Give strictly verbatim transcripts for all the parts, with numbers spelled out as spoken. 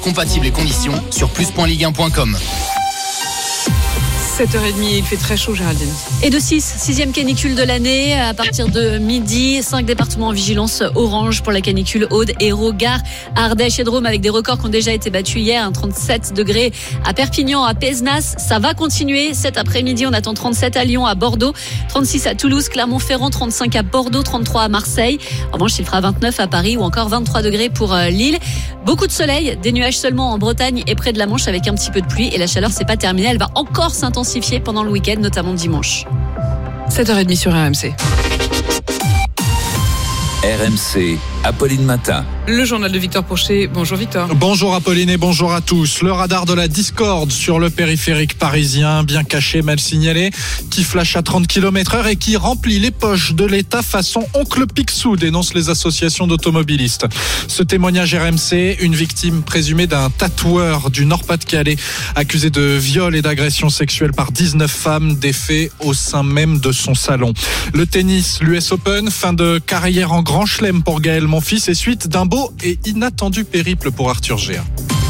Compatibles et conditions sur plus point ligue un point com. sept heures trente, il fait très chaud, Géraldine. Et de six, sixième canicule de l'année. À partir de midi, cinq départements en vigilance orange pour la canicule. Aude, Hérault, Gard, Ardèche et Drôme, avec des records qui ont déjà été battus hier. Un trente-sept degrés à Perpignan, à Pézenas. Ça va continuer. Cet après-midi, on attend trente-sept à Lyon, à Bordeaux, trente-six à Toulouse, Clermont-Ferrand, trente-cinq à Bordeaux, trente-trois à Marseille. En revanche, il fera vingt-neuf à Paris ou encore vingt-trois degrés pour Lille. Beaucoup de soleil, des nuages seulement en Bretagne et près de la Manche avec un petit peu de pluie. Et la chaleur, c'est pas terminé. Elle va encore s'intensifier pendant le week-end, notamment dimanche. sept heures trente sur R M C. R M C, Apolline Matin. Le journal de Victor Pochet. Bonjour Victor. Bonjour Apolline et bonjour à tous. Le radar de la discorde sur le périphérique parisien, bien caché, mal signalé, qui flash à trente kilomètres heure et qui remplit les poches de l'État façon oncle Picsou, dénoncent les associations d'automobilistes. Ce témoignage R M C, une victime présumée d'un tatoueur du Nord-Pas-de-Calais, accusé de viol et d'agression sexuelle par dix-neuf femmes, des faits au sein même de son salon. Le tennis, l'U S Open, fin de carrière en Grand Chelem pour Gaël Monfils et suite d'un beau et inattendu périple pour Arthur Géa.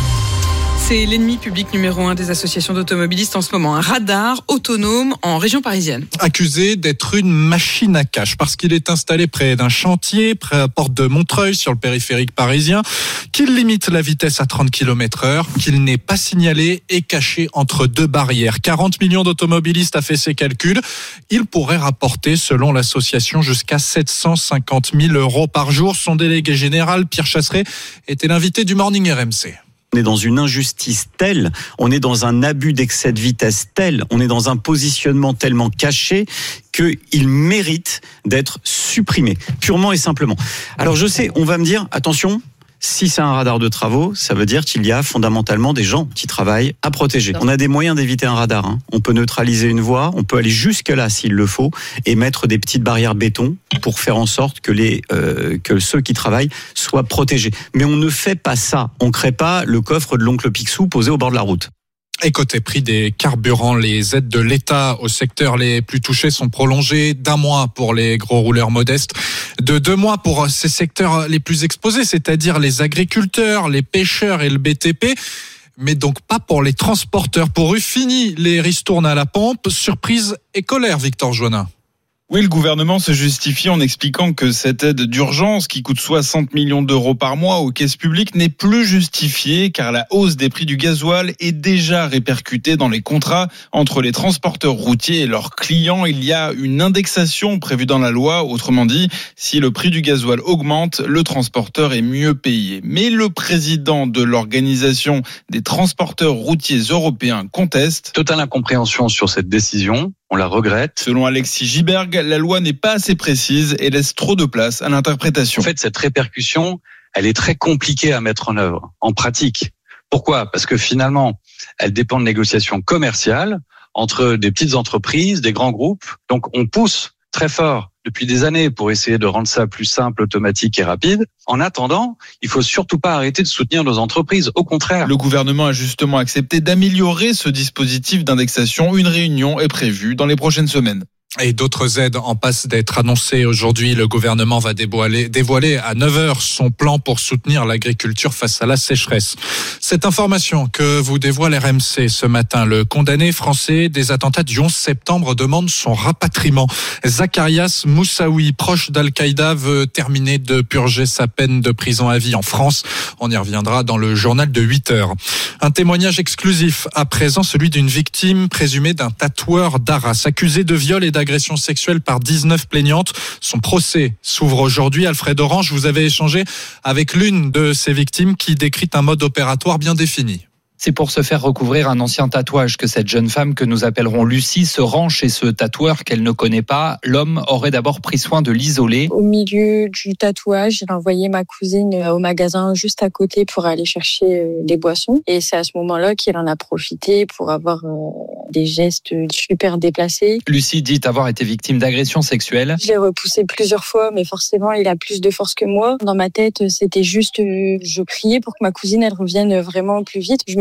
C'est l'ennemi public numéro un des associations d'automobilistes en ce moment. Un radar autonome en région parisienne. Accusé d'être une machine à cache parce qu'il est installé près d'un chantier, près à la porte de Montreuil sur le périphérique parisien, qu'il limite la vitesse à trente kilomètres heure, qu'il n'est pas signalé et caché entre deux barrières. quarante millions d'automobilistes a fait ses calculs. Il pourrait rapporter, selon l'association, jusqu'à sept cent cinquante mille euros par jour. Son délégué général, Pierre Chasseret, était l'invité du Morning R M C. On est dans une injustice telle, on est dans un abus d'excès de vitesse tel, on est dans un positionnement tellement caché qu'il mérite d'être supprimé, purement et simplement. Alors je sais, on va me dire, attention, si c'est un radar de travaux, ça veut dire qu'il y a fondamentalement des gens qui travaillent à protéger. On a des moyens d'éviter un radar. Hein. On peut neutraliser une voie, on peut aller jusque-là s'il le faut, et mettre des petites barrières béton pour faire en sorte que, les, euh, que ceux qui travaillent soient protégés. Mais on ne fait pas ça. On ne crée pas le coffre de l'oncle Picsou posé au bord de la route. Et côté prix des carburants, les aides de l'État aux secteurs les plus touchés sont prolongées d'un mois pour les gros rouleurs modestes, de deux mois pour ces secteurs les plus exposés, c'est-à-dire les agriculteurs, les pêcheurs et le B T P, mais donc pas pour les transporteurs. Pour eux, fini les ristournes à la pompe. Surprise et colère, Victor Joannin. Oui, le gouvernement se justifie en expliquant que cette aide d'urgence qui coûte soixante millions d'euros par mois aux caisses publiques n'est plus justifiée car la hausse des prix du gasoil est déjà répercutée dans les contrats entre les transporteurs routiers et leurs clients. Il y a une indexation prévue dans la loi. Autrement dit, si le prix du gasoil augmente, le transporteur est mieux payé. Mais le président de l'organisation des transporteurs routiers européens conteste. Totale incompréhension sur cette décision. On la regrette. Selon Alexis Giberg, la loi n'est pas assez précise et laisse trop de place à l'interprétation. En fait, cette répercussion, elle est très compliquée à mettre en œuvre, en pratique. Pourquoi ? Parce que finalement, elle dépend de négociations commerciales entre des petites entreprises, des grands groupes. Donc, on pousse très fort depuis des années pour essayer de rendre ça plus simple, automatique et rapide. En attendant, il faut surtout pas arrêter de soutenir nos entreprises. Au contraire. Le gouvernement a justement accepté d'améliorer ce dispositif d'indexation. Une réunion est prévue dans les prochaines semaines. Et d'autres aides en passe d'être annoncées aujourd'hui. Le gouvernement va dévoiler, dévoiler à neuf heures son plan pour soutenir l'agriculture face à la sécheresse. Cette information que vous dévoile R M C ce matin, le condamné français des attentats du onze septembre demande son rapatriement. Zacharias Moussaoui, proche d'Al-Qaïda, veut terminer de purger sa peine de prison à vie en France. On y reviendra dans le journal de huit heures. Un témoignage exclusif à présent, celui d'une victime présumée d'un tatoueur d'Arras, accusé de viol et d'agression sexuelle par dix-neuf plaignantes. Son procès s'ouvre aujourd'hui. Alfred Orange, vous avez échangé avec l'une de ces victimes qui décrit un mode opératoire bien défini. C'est pour se faire recouvrir un ancien tatouage que cette jeune femme, que nous appellerons Lucie, se rend chez ce tatoueur qu'elle ne connaît pas. L'homme aurait d'abord pris soin de l'isoler. Au milieu du tatouage, j'ai envoyé ma cousine au magasin juste à côté pour aller chercher des boissons. Et c'est à ce moment-là qu'il en a profité pour avoir des gestes super déplacés. Lucie dit avoir été victime d'agression sexuelle. Je l'ai repoussé plusieurs fois, mais forcément, il a plus de force que moi. Dans ma tête, c'était juste, je priais pour que ma cousine, elle revienne vraiment plus vite. Je me suis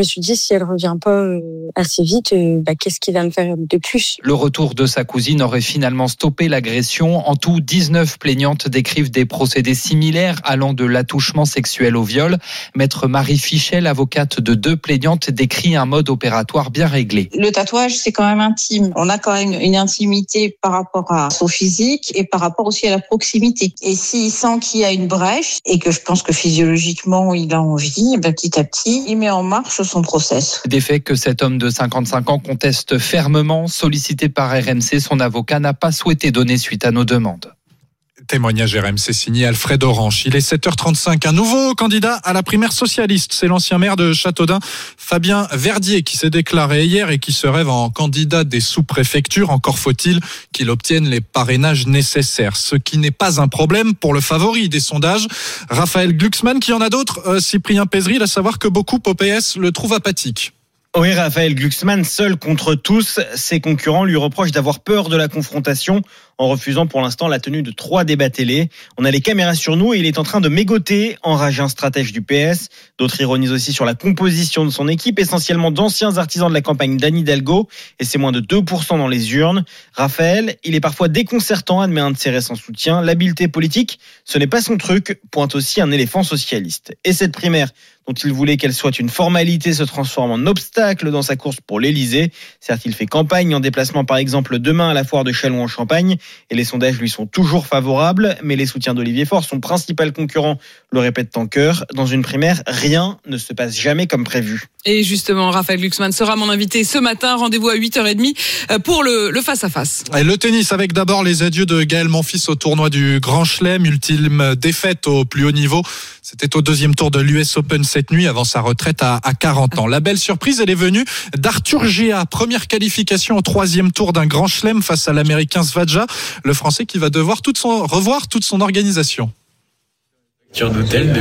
suis dit, si elle revient pas euh, assez vite, euh, bah, qu'est-ce qui va me faire de plus? Le retour de sa cousine aurait finalement stoppé l'agression. En tout, dix-neuf plaignantes décrivent des procédés similaires allant de l'attouchement sexuel au viol. Maître Marie Fichet, avocate de deux plaignantes, décrit un mode opératoire bien réglé. Le tatouage, c'est quand même intime. On a quand même une intimité par rapport à son physique et par rapport aussi à la proximité. Et s'il sent qu'il y a une brèche et que je pense que physiologiquement il a envie, ben petit à petit, il met en marche son process. Des faits que cet homme de cinquante-cinq ans conteste fermement. Sollicité par R M C, son avocat n'a pas souhaité donner suite à nos demandes. Témoignage R M C signé Alfred Orange. Il est sept heures trente-cinq. Un nouveau candidat à la primaire socialiste. C'est l'ancien maire de Châteaudun, Fabien Verdier, qui s'est déclaré hier et qui se rêve en candidat des sous-préfectures. Encore faut-il qu'il obtienne les parrainages nécessaires. Ce qui n'est pas un problème pour le favori des sondages, Raphaël Glucksmann, qui en a d'autres. Euh, Cyprien Pézeril, à savoir que beaucoup au P S le trouvent apathique. Oui, Raphaël Glucksmann, seul contre tous, ses concurrents lui reprochent d'avoir peur de la confrontation en refusant pour l'instant la tenue de trois débats télé. On a les caméras sur nous et il est en train de mégoter, enragé un stratège du P S. D'autres ironisent aussi sur la composition de son équipe, essentiellement d'anciens artisans de la campagne d'Anne Hidalgo, et c'est moins de deux pour cent dans les urnes. Raphaël, il est parfois déconcertant, admet un de ses récents soutiens. L'habileté politique, ce n'est pas son truc, pointe aussi un éléphant socialiste. Et cette primaire, dont il voulait qu'elle soit une formalité, se transforme en obstacle dans sa course pour l'Élysée. Certes, il fait campagne en déplacement par exemple demain à la foire de Châlons en Champagne et les sondages lui sont toujours favorables, mais les soutiens d'Olivier Faure, son principal concurrent, le répètent en chœur. Dans une primaire, rien ne se passe jamais comme prévu. Et justement, Raphaël Glucksmann sera mon invité ce matin. Rendez-vous à huit heures trente pour le, le face-à-face. Et le tennis avec d'abord les adieux de Gaël Monfils au tournoi du Grand Chelem. Ultime défaite au plus haut niveau. C'était au deuxième tour de l'U S Open cette nuit avant sa retraite à, à quarante ans. La belle surprise, elle est venue d'Arthur Géa. Première qualification au troisième tour d'un Grand Chelem face à l'Américain Svadja. Le Français qui va devoir toute son, revoir toute son organisation. D'hôtel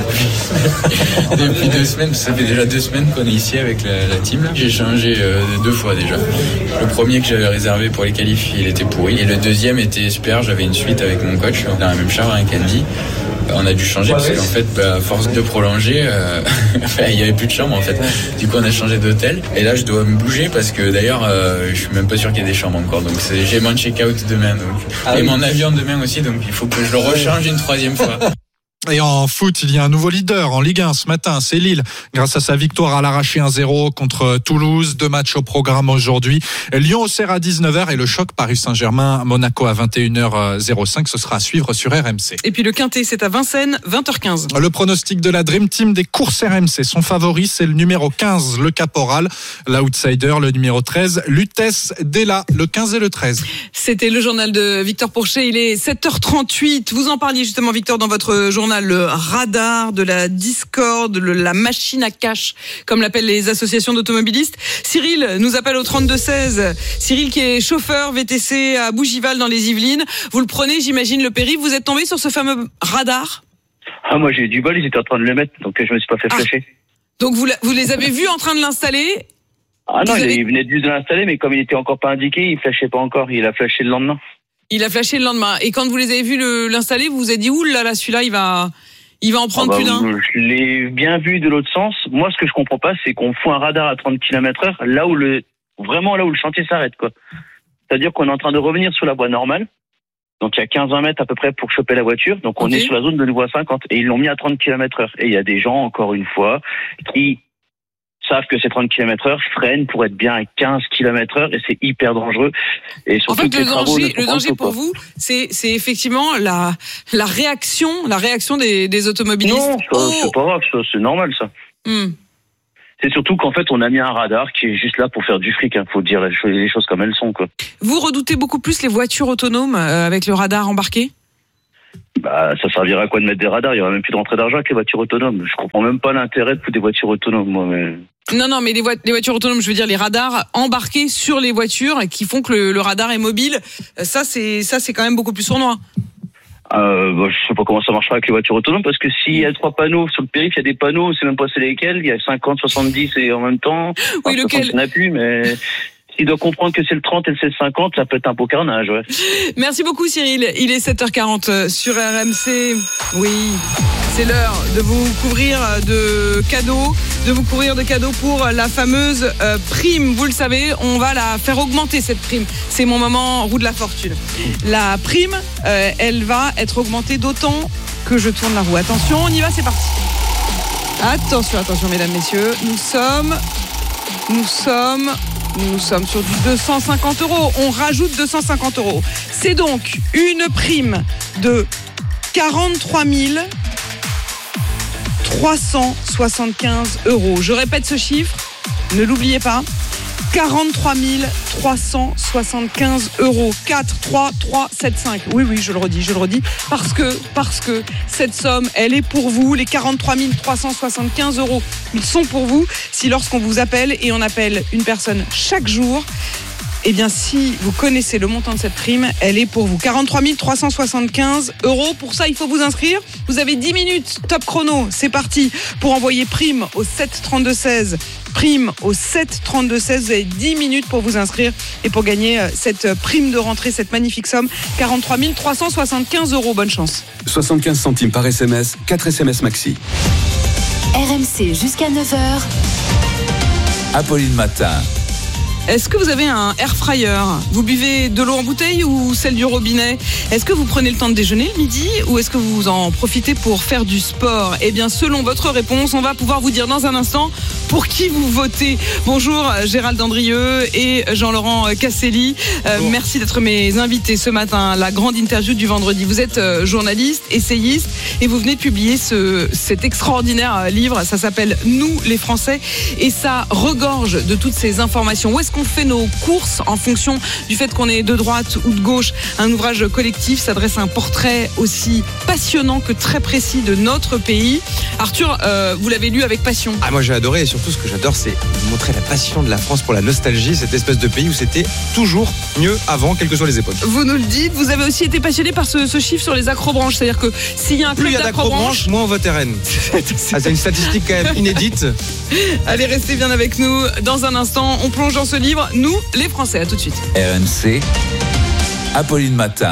depuis, depuis deux semaines, ça fait déjà deux semaines qu'on est ici avec la, la team. Là. J'ai changé euh, deux fois déjà. Le premier que j'avais réservé pour les qualifs, il était pourri. Et le deuxième était super, j'avais une suite avec mon coach dans la même chambre avec Andy. On a dû changer parce qu'en fait, bah, à force de prolonger, euh, il n'y avait plus de chambre en fait. Du coup, on a changé d'hôtel. Et là, je dois me bouger parce que d'ailleurs, euh, je suis même pas sûr qu'il y ait des chambres encore. Donc, c'est, j'ai mon check-out demain. Donc. Ah, et oui. Mon avion demain aussi, donc il faut que je le rechange une troisième fois. Et en foot, il y a un nouveau leader en Ligue un ce matin, c'est Lille. Grâce à sa victoire à l'arraché un zéro contre Toulouse, deux matchs au programme aujourd'hui. Lyon-Auxerre à dix-neuf heures et le choc Paris Saint-Germain-Monaco à vingt et une heures cinq. Ce sera à suivre sur R M C. Et puis le Quintet, c'est à Vincennes, vingt heures quinze. Le pronostic de la Dream Team des courses R M C. Son favori, c'est le numéro quinze, le Caporal. L'outsider, le numéro treize, Lutèce Della, le quinze et le treize. C'était le journal de Victor Pourchet. Il est sept heures trente-huit. Vous en parliez justement, Victor, dans votre journal. Le radar, de la discorde, le, la machine à cash, comme l'appellent les associations d'automobilistes. Cyril nous appelle au trente-deux seize. Cyril qui est chauffeur V T C à Bougival dans les Yvelines. Vous le prenez, j'imagine, le périple. Vous êtes tombé sur ce fameux radar? Ah, moi j'ai eu du bol, ils étaient en train de le mettre, donc je me suis pas fait flasher. Ah. Donc vous, vous les avez vus en train de l'installer? Ah non, vous il, avez... il venait juste de l'installer, mais comme il était encore pas indiqué, il flashait pas encore, il a flashé le lendemain. Il a flashé le lendemain. Et quand vous les avez vus le, l'installer, vous vous êtes dit, ouh là là, celui-là, il va, il va en prendre ah bah, plus d'un. Je l'ai bien vu de l'autre sens. Moi, ce que je comprends pas, c'est qu'on fout un radar à trente kilomètres heure, là où le, vraiment là où le chantier s'arrête, quoi. C'est-à-dire qu'on est en train de revenir sur la voie normale. Donc, il y a quinze vingt mètres à peu près pour choper la voiture. Donc, on okay. est sur la zone de la voie cinquante. Et ils l'ont mis à trente kilomètres heure. Et il y a des gens, encore une fois, qui savent que c'est trente kilomètres heure, freinent pour être bien à quinze kilomètres heure et c'est hyper dangereux. Et surtout, en fait, le danger, le danger pour pas. vous, c'est, c'est effectivement la, la réaction, la réaction des, des automobilistes. Non, ça, oh. c'est pas grave, ça, c'est normal, ça. Hmm. C'est surtout qu'en fait, on a mis un radar qui est juste là pour faire du fric, hein. Faut dire les choses comme elles sont, quoi. Vous redoutez beaucoup plus les voitures autonomes euh, avec le radar embarqué? Bah, ça servirait à quoi de mettre des radars? Il y aurait même plus de rentrée d'argent avec les voitures autonomes. Je comprends même pas l'intérêt de foutre des voitures autonomes, moi, mais... Non, non, mais les, vo- les voitures autonomes, je veux dire les radars embarqués sur les voitures qui font que le, le radar est mobile. Ça, c'est, ça, c'est quand même beaucoup plus sournois. Euh, bah, je sais pas comment ça marchera avec les voitures autonomes, parce que s'il y a trois panneaux sur le périph', il y a des panneaux, on sait même pas c'est lesquels, il y a cinquante, soixante-dix et en même temps. Oui, lequel? Il n'y en a plus, mais il doit comprendre que c'est le trente et le seize cinquante, ça peut être un beau carnage, ouais. Merci beaucoup Cyril, il est sept heures quarante sur R M C. Oui, c'est l'heure de vous couvrir de cadeaux, de vous couvrir de cadeaux pour la fameuse euh, prime. Vous le savez, on va la faire augmenter cette prime. C'est mon moment roue de la fortune. La prime, euh, elle va être augmentée d'autant que je tourne la roue. Attention, on y va, c'est parti. Attention, attention mesdames, messieurs, nous sommes, nous sommes... Nous sommes sur du deux cent cinquante euros. On rajoute deux cent cinquante euros. C'est donc une prime de quarante-trois mille trois cent soixante-quinze euros. Je répète ce chiffre, ne l'oubliez pas. quarante-trois mille trois cent soixante-quinze euros. quatre, trois, trois, sept, cinq. Oui, oui, je le redis, je le redis. Parce que, parce que cette somme, elle est pour vous. Les quarante-trois mille trois cent soixante-quinze euros, ils sont pour vous. Si lorsqu'on vous appelle, et on appelle une personne chaque jour, eh bien, si vous connaissez le montant de cette prime, elle est pour vous. quarante-trois mille trois cent soixante-quinze euros. Pour ça, il faut vous inscrire. Vous avez dix minutes. Top chrono. C'est parti. Pour envoyer prime au sept trente-deux seize. Prime au sept trente-deux seize. Vous avez dix minutes pour vous inscrire et pour gagner cette prime de rentrée, cette magnifique somme. quarante-trois mille trois cent soixante-quinze euros. Bonne chance. soixante-quinze centimes par S M S. quatre S M S maxi. R M C jusqu'à neuf heures. Apolline Matin. Est-ce que vous avez un air fryer ? Vous buvez de l'eau en bouteille ou celle du robinet ? Est-ce que vous prenez le temps de déjeuner le midi ou est-ce que vous en profitez pour faire du sport ? Eh bien, selon votre réponse, on va pouvoir vous dire dans un instant pour qui vous votez. Bonjour Gérald Andrieux et Jean-Laurent Casselli. Euh, merci d'être mes invités ce matin. La grande interview du vendredi. Vous êtes journaliste, essayiste et vous venez de publier ce, cet extraordinaire livre. Ça s'appelle « Nous les Français » et ça regorge de toutes ces informations. Où est-ce qu'on fait nos courses en fonction du fait qu'on est de droite ou de gauche? Un ouvrage collectif s'adresse à un portrait aussi passionnant que très précis de notre pays. Arthur, euh, vous l'avez lu avec passion. Ah, moi j'ai adoré et surtout ce que j'adore c'est montrer la passion de la France pour la nostalgie, cette espèce de pays où c'était toujours mieux avant, quelles que soient les époques. Vous nous le dites, vous avez aussi été passionné par ce, ce chiffre sur les acrobranches, c'est-à-dire que s'il y a un club d'acrobranches, moins on vote R N. Ah, c'est une statistique quand même inédite. Allez, restez bien avec nous. Dans un instant, on plonge dans ce livre. Nous, les Français, à tout de suite. R M C, Apolline Matin.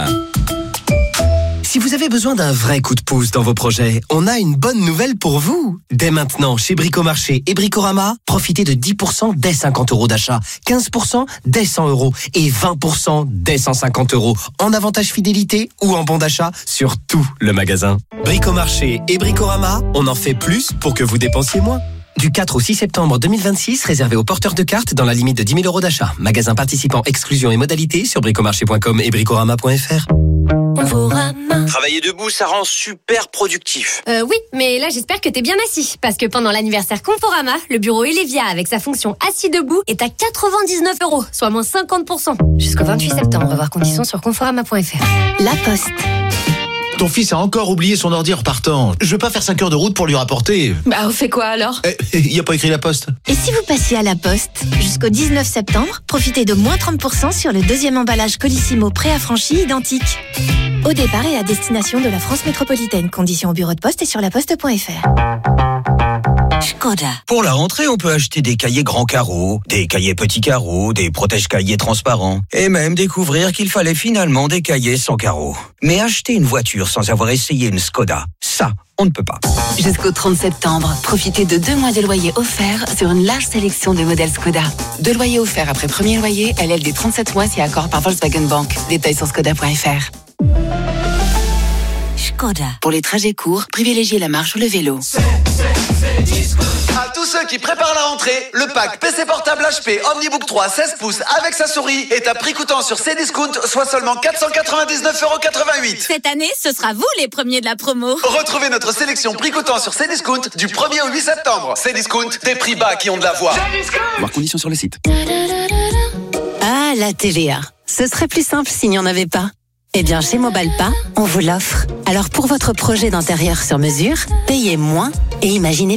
Si vous avez besoin d'un vrai coup de pouce dans vos projets, on a une bonne nouvelle pour vous. Dès maintenant, chez Bricomarché et Bricorama, profitez de dix pour cent dès cinquante euros d'achat, quinze pour cent dès cent euros et vingt pour cent dès cent cinquante euros en avantage fidélité ou en bon d'achat sur tout le magasin. Bricomarché et Bricorama, on en fait plus pour que vous dépensiez moins. Du quatre au six septembre deux mille vingt-six, réservé aux porteurs de cartes dans la limite de dix mille euros d'achat. Magasin participant, exclusion et modalités sur bricomarché point com et bricorama point f r. Travailler debout, ça rend super productif. Euh, oui, mais là j'espère que t'es bien assis. Parce que pendant l'anniversaire Conforama, le bureau Elevia avec sa fonction assis debout est à quatre-vingt-dix-neuf euros, soit moins cinquante pour cent. Jusqu'au vingt-huit septembre, on va voir conditions sur conforama point f r. La Poste. Ton fils a encore oublié son ordi en repartant. Je veux pas faire cinq heures de route pour lui rapporter. Bah, on fait quoi alors ? Eh, il y a pas écrit la Poste. Et si vous passiez à la Poste, jusqu'au dix-neuf septembre, profitez de moins trente pour cent sur le deuxième emballage Colissimo préaffranchi identique. Au départ et à destination de la France métropolitaine. Conditions au bureau de poste et sur laposte point f r. Skoda. Pour la rentrée, on peut acheter des cahiers grands carreaux, des cahiers petits carreaux, des protège-cahiers transparents, et même découvrir qu'il fallait finalement des cahiers sans carreaux. Mais acheter une voiture sans avoir essayé une Skoda, ça, on ne peut pas. Jusqu'au trente septembre, profitez de deux mois de loyer offerts sur une large sélection de modèles Skoda. Deux loyers offerts après premier loyer, L L D trente-sept mois si accord par Volkswagen Bank. Détails sur skoda point f r. Skoda. Pour les trajets courts, privilégiez la marche ou le vélo. À tous ceux qui préparent la rentrée, le pack P C portable H P Omnibook trois seize pouces avec sa souris est à prix coûtant sur Cdiscount, soit seulement quatre cent quatre-vingt-dix-neuf euros quatre-vingt-huit. Cette année, ce sera vous les premiers de la promo. Retrouvez notre sélection prix coûtant sur Cdiscount du premier au huit septembre. Cdiscount, des prix bas qui ont de la voix. Voir conditions sur le site. Ah, la T V A. Ce serait plus simple s'il n'y en avait pas. Eh bien, chez Mobalpa, on vous l'offre. Alors pour votre projet d'intérieur sur mesure, payez moins et imaginez